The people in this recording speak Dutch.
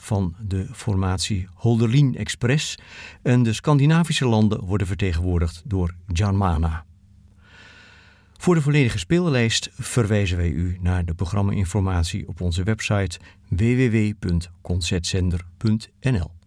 van de formatie Holderlin Express en de Scandinavische landen worden vertegenwoordigd door Janmana. Voor de volledige speellijst verwijzen wij u naar de programma-informatie op onze website www.concertzender.nl.